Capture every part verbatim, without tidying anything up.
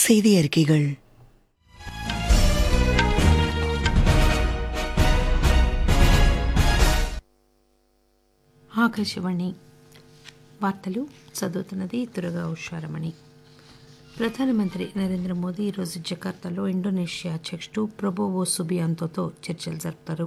செய்தி அறிக்கைகள். ఆకాశవాణి వార్తలు చదువుతున్నది దుర్గా ఉషారమణి. ప్రధానమంత్రి నరేంద్ర మోదీ ఈరోజు జకార్తాలో ఇండోనేషియా అధ్యక్షుడు ప్రబోవో సుబియాంతోతో చర్చలు జరుపుతారు.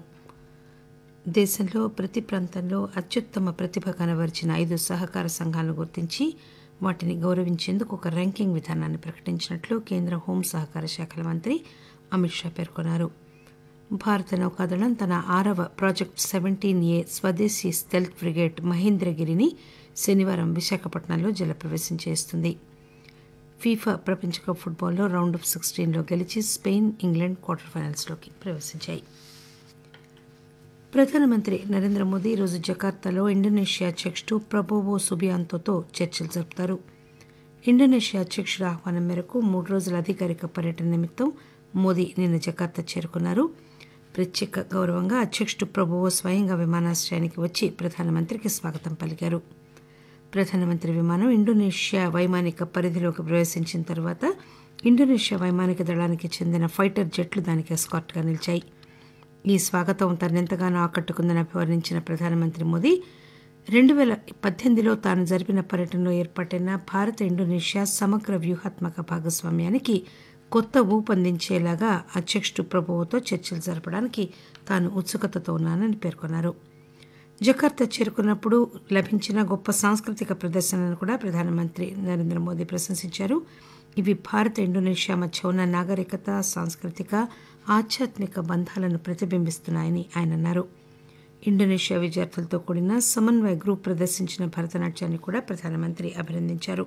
దేశంలో ప్రతి ప్రాంతంలో అత్యుత్తమ ప్రతిభ కనబరిచిన ఐదు సహకార సంఘాలను గుర్తించి వాటిని గౌరవించేందుకు ఒక ర్యాంకింగ్ విధానాన్ని ప్రకటించినట్లు కేంద్ర హోం సహకార శాఖల మంత్రి అమిత్ షా పేర్కొన్నారు. భారత నౌకాదళం తన ఆరవ ప్రాజెక్ట్ సెవెంటీన్ ఏ స్వదేశీ స్టెల్త్ ఫ్రిగేట్ మహేంద్రగిరిని శనివారం విశాఖపట్నంలో జలప్రవేశం చేస్తుంది. ఫీఫా ప్రపంచ కప్ ఫుట్బాల్లో రౌండ్ ఆఫ్ సిక్స్టీన్లో గెలిచి స్పెయిన్, ఇంగ్లాండ్ క్వార్టర్ ఫైనల్స్లోకి ప్రవేశించాయి. ప్రధానమంత్రి నరేంద్ర మోదీ ఈరోజు జకార్తాలో ఇండోనేషియా అధ్యక్షుడు ప్రబోవో సుబియాంతోతో చర్చలు జరుపుతారు. ఇండోనేషియా అధ్యక్షుడి ఆహ్వానం మేరకు మూడు రోజుల అధికారిక పర్యటన నిమిత్తం మోదీ నిన్న జకార్తా చేరుకున్నారు. ప్రత్యేక గౌరవంగా అధ్యక్షుడు ప్రబోవో స్వయంగా విమానాశ్రయానికి వచ్చి ప్రధానమంత్రికి స్వాగతం పలికారు. ప్రధానమంత్రి విమానం ఇండోనేషియా వైమానిక పరిధిలోకి ప్రవేశించిన తర్వాత ఇండోనేషియా వైమానిక దళానికి చెందిన ఫైటర్ జెట్లు దానికి ఎస్కార్ట్గా నిలిచాయి. ఈ స్వాగతం తనెంతగానో ఆకట్టుకుందని అభివర్ణించిన ప్రధానమంత్రి మోదీ రెండు వేల పద్దెనిమిదిలో తాను జరిపిన పర్యటనలో ఏర్పాటైన భారత ఇండోనేషియా సమగ్ర వ్యూహాత్మక భాగస్వామ్యానికి కొత్త ఊపందించేలాగా అధ్యక్షుడు ప్రబోవోతో చర్చలు జరపడానికి తాను ఉత్సుకతతో ఉన్నానని పేర్కొన్నారు. జకార్తా చేరుకున్నప్పుడు లభించిన గొప్ప సాంస్కృతిక ప్రదర్శనను కూడా ప్రధానమంత్రి నరేంద్ర మోదీ ప్రశంసించారు. ఇవి భారత ఇండోనేషియా మధ్య ఉన్న నాగరికత, సాంస్కృతిక, ఆధ్యాత్మిక బంధాలను ప్రతిబింబిస్తున్నాయని ఆయన అన్నారు. ఇండోనేషియా విద్యార్థులతో కూడిన సమన్వయ గ్రూప్ ప్రదర్శించిన భరతనాట్యాన్ని కూడా ప్రధానమంత్రి అభినందించారు.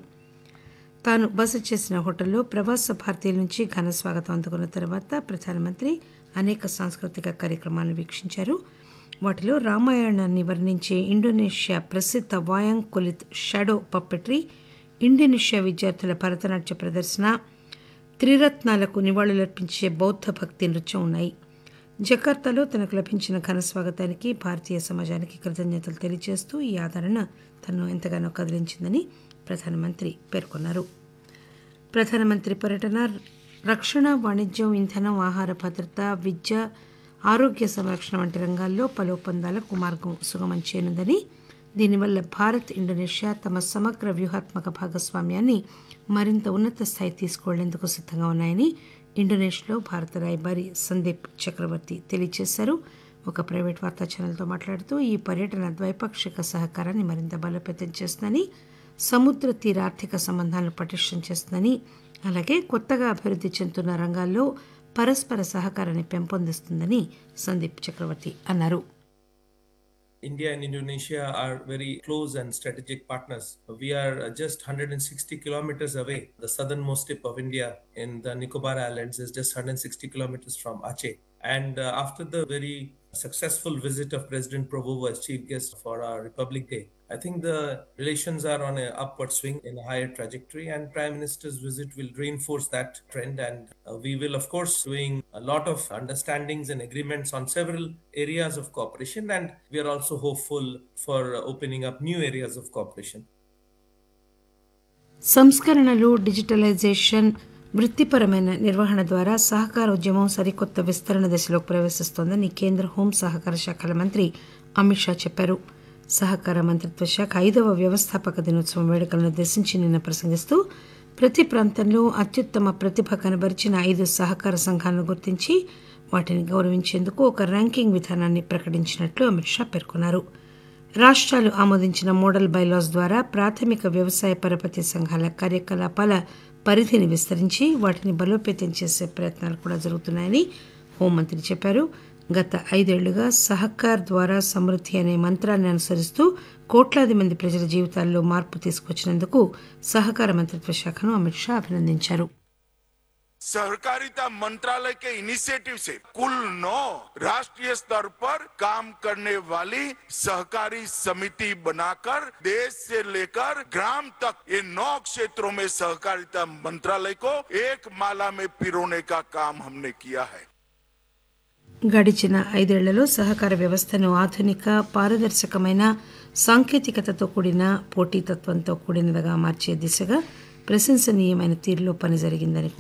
తాను బస చేసిన హోటల్లో ప్రవాస భారతీయుల నుంచి ఘన స్వాగతం అందుకున్న తర్వాత ప్రధానమంత్రి అనేక సాంస్కృతిక కార్యక్రమాలను వీక్షించారు. వాటిలో రామాయణాన్ని వర్ణించే ఇండోనేషియా ప్రసిద్ధ వాయాంగ్ కులిత్ షాడో పప్పెట్రీ, ఇండోనేషియా విద్యార్థుల భరతనాట్య ప్రదర్శన, త్రిరత్నాలకు నివాళులర్పించే బౌద్ధ భక్తి నృత్యం ఉన్నాయి. జకార్తాలో తనకు లభించిన ఘన స్వాగతానికి భారతీయ సమాజానికి కృతజ్ఞతలు తెలియజేస్తూ ఈ ఆదరణ తనను ఎంతగానో కదిలించిందని ప్రధానమంత్రి పేర్కొన్నారు. ప్రధానమంత్రి పర్యటన రక్షణ, వాణిజ్యం, ఇంధనం, ఆహార భద్రత, విద్య, ఆరోగ్య సంరక్షణ వంటి రంగాల్లో పలు ఒప్పందాలకు మార్గం సుగమం చేయనుందని, దీనివల్ల భారత్, ఇండోనేషియా తమ సమగ్ర వ్యూహాత్మక భాగస్వామ్యాన్ని మరింత ఉన్నత స్థాయి తీసుకువెళ్లేందుకు సిద్ధంగా ఉన్నాయని ఇండోనేషియాలో భారత రాయబారి సందీప్ చక్రవర్తి తెలియజేశారు. ఒక ప్రైవేట్ వార్తా ఛానల్తో మాట్లాడుతూ ఈ పర్యటన ద్వైపాక్షిక సహకారాన్ని మరింత బలోపేతం చేస్తుందని, సముద్ర తీర ఆర్థిక సంబంధాలను పటిష్టం చేస్తుందని, అలాగే కొత్తగా అభివృద్ధి చెందుతున్న రంగాల్లో పరస్పర సహకారాన్ని పెంపొందిస్తుందని సందీప్ చక్రవర్తి అన్నారు. India and Indonesia are very close and strategic partners. We are just one hundred sixty kilometers away. The southernmost tip of India in the Nicobar Islands is just one hundred sixty kilometers from Aceh. And uh, after the very successful visit of President Prabowo as chief guest for our Republic Day, I think the relations are on an upward swing in a higher trajectory, and Prime Minister's visit will reinforce that trend. And uh, we will, of course, doing a lot of understandings and agreements on several areas of cooperation, and we are also hopeful for uh, opening up new areas of cooperation. సంస్కరణలు, digitalisation, వృత్తిపరమైన నిర్వహణ ద్వారా సహకార ఉద్యమం సరికొత్త విస్తరణ దశలోకి ప్రవేశిస్తోందని కేంద్ర home సహకార శాఖల మంత్రి అమిత్ షా చెప్పారు. సహకార మంత్రిత్వ శాఖ ఐదవ వ్యవస్థాపక దినోత్సవం వేడుకలను ఉద్దేశించి నిన్న ప్రసంగిస్తూ ప్రతి ప్రాంతంలో అత్యుత్తమ ప్రతిభ కనబరిచిన ఐదు సహకార సంఘాలను గుర్తించి వాటిని గౌరవించేందుకు ఒక ర్యాంకింగ్ విధానాన్ని ప్రకటించినట్లు అమిత్ షా పేర్కొన్నారు. రాష్ట్రాలు ఆమోదించిన మోడల్ బైలాస్ ద్వారా ప్రాథమిక వ్యవసాయ పరపతి సంఘాల కార్యకలాపాల పరిధిని విస్తరించి వాటిని బలోపేతం చేసే ప్రయత్నాలు కూడా జరుగుతున్నాయని హోంమంత్రి చెప్పారు. గత ఐదేళ్లుగా సహకార్ ద్వారా సమృద్ధి అనే మంత్రాన్ని అనుసరిస్తూ కోట్లాది మంది ప్రజల జీవితాల్లో మార్పు తీసుకొచ్చినందుకు సహకార మంత్రిత్వ శాఖను అమిత్ షా అభినందించారు. सहकारिता मंत्रालय के इनिशिएटिव से कुल नौ राष्ट्रीय स्तर पर काम करने वाली सहकारी समिति बनाकर देश से लेकर ग्राम तक ये नौ क्षेत्रों में सहकारिता मंत्रालय को एक माला में पिरोने का काम हमने किया है. గడిచిన ఐదేళ్లలో సహకార వ్యవస్థను ఆధునిక, పారదర్శకమైన, సాంకేతికతతో కూడిన, పోటీతత్వంతో కూడినదిగా మార్చే దిశగా ప్రశంసనీయమైన తీరులో పని జరిగిందని